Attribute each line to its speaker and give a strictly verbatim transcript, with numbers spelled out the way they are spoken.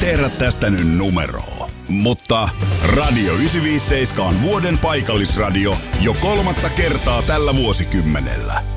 Speaker 1: tehdä tästä nyt numeroa. Mutta Radio yhdeksänsataaviisikymmentäseitsemän on vuoden paikallisradio jo kolmatta kertaa tällä vuosikymmenellä.